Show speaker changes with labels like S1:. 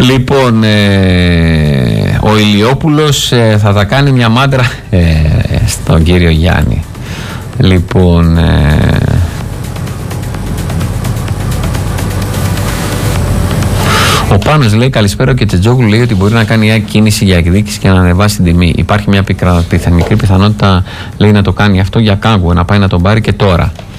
S1: Λοιπόν, ο Ηλιόπουλος θα τα κάνει μια μάντρα στον κύριο Γιάννη. Λοιπόν, ο Πάνος λέει καλησπέρα και Τζετζόγλου λέει ότι μπορεί να κάνει μια κίνηση για εκδίκηση και να ανεβάσει την τιμή. Υπάρχει μια μικρή πιθανότητα, λέει, να το κάνει αυτό για Κάγκο, να πάει να τον πάρει και τώρα.